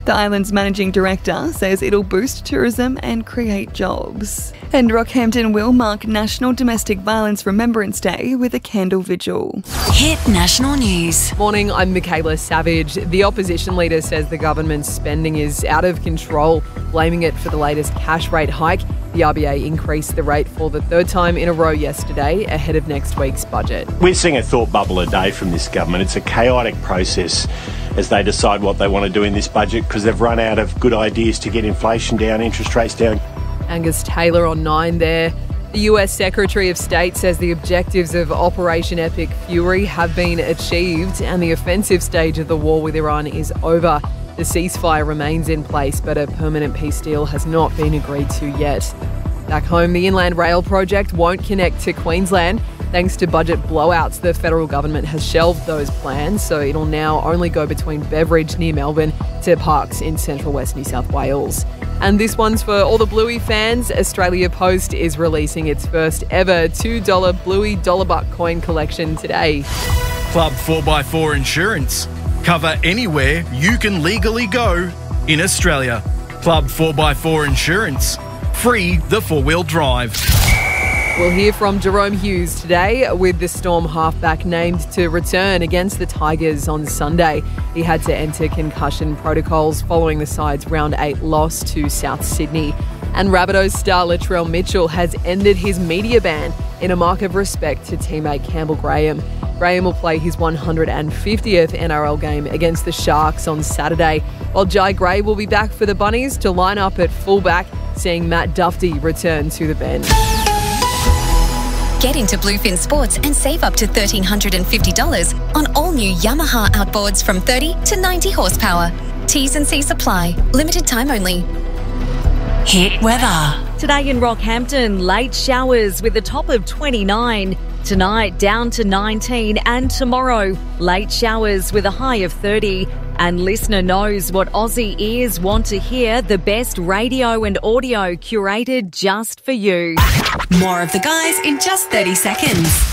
The island's managing director says it'll boost tourism and create jobs. And Rockhampton will mark National Domestic Violence Remembrance Day with a candle vigil. Hit National News. Morning, I'm Michaela Savage. The opposition leader says the government's spending is out of control, blaming it for the latest cash rate hike. The RBA increased the rate for the third time in a row yesterday, ahead of next week's budget. We're seeing a thought bubble a day from this government. It's a chaotic process as they decide what they want to do in this budget because they've run out of good ideas to get inflation down, interest rates down. Angus Taylor on 9 there. The US Secretary of State says the objectives of Operation Epic Fury have been achieved and the offensive stage of the war with Iran is over. The ceasefire remains in place, but a permanent peace deal has not been agreed to yet. Back home, the Inland Rail project won't connect to Queensland. Thanks to budget blowouts, the federal government has shelved those plans, so it'll now only go between Beveridge near Melbourne to Parkes in central west New South Wales. And this one's for all the Bluey fans. Australia Post is releasing its first ever $2 Bluey dollar buck coin collection today. Club 4x4 Insurance. Cover anywhere you can legally go in Australia. Club 4x4 Insurance. Free the four-wheel drive. We'll hear from Jerome Hughes today, with the Storm halfback named to return against the Tigers on Sunday. He had to enter concussion protocols following the side's round 8 loss to South Sydney. And Rabbitohs star Latrell Mitchell has ended his media ban in a mark of respect to teammate Campbell Graham. Graham will play his 150th NRL game against the Sharks on Saturday, while Jai Gray will be back for the Bunnies to line up at fullback, seeing Matt Duffy return to the bench. Get into Bluefin Sports and save up to $1,350 on all new Yamaha outboards from 30 to 90 horsepower. T's and C's apply. Limited time only. Hit weather. Today in Rockhampton, late showers with a top of 29. Tonight, down to 19. And tomorrow, late showers with a high of 30. And listener knows what Aussie ears want to hear, the best radio and audio curated just for you. More of the guys in just 30 seconds.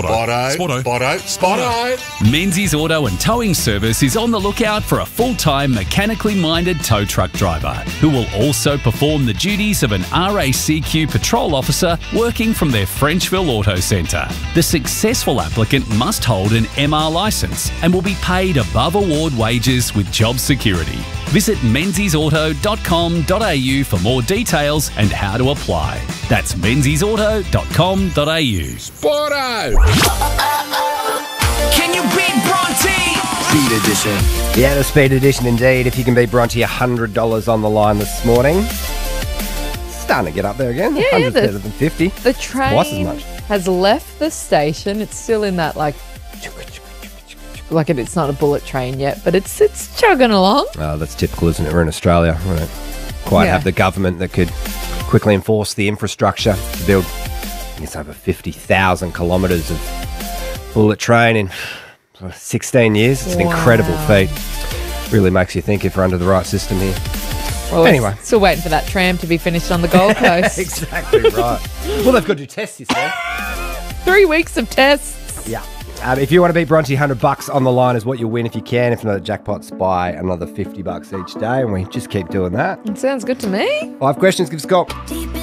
Spotto. Menzies Auto and Towing Service is on the lookout for a full-time mechanically minded tow truck driver who will also perform the duties of an RACQ patrol officer working from their Frenchville Auto Centre. The successful applicant must hold an MR licence and will be paid above award wages with job security. Visit menziesauto.com.au for more details and how to apply. That's menziesauto.com.au. Spotto! Can you beat Bronte? Speed edition. Yeah, the speed edition indeed. If you can beat Bronte, $100 on the line this morning. Starting to get up there again. Yeah, 100's better than 50. The train Twice as much. has left the station. It's still in that like it's not a bullet train yet, but it's chugging along. Oh, that's typical, isn't it? We're in Australia. We don't quite have the government that could quickly enforce the infrastructure to build, I guess, over 50,000 kilometres of bullet train in 16 years. It's an incredible feat. Really makes you think if we're under the right system here. Well, anyway. Still waiting for that tram to be finished on the Gold Coast. Exactly right. Well, they've got to do tests, you see. 3 weeks of tests. Yeah. If you want to beat Bronte, $100 on the line is what you'll win if you can. If not, the jackpot's by another $50 each day, and we just keep doing that. It sounds good to me. 5 questions, give us a call.